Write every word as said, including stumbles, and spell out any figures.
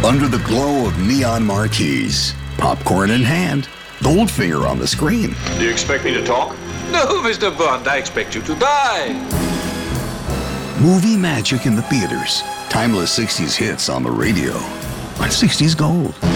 Under the glow of neon marquees, popcorn in hand, Goldfinger on the screen. Do you expect me to talk? No, Mister Bond, I expect you to die. Movie magic in the theaters. Timeless sixties hits on the radio. On sixties Gold.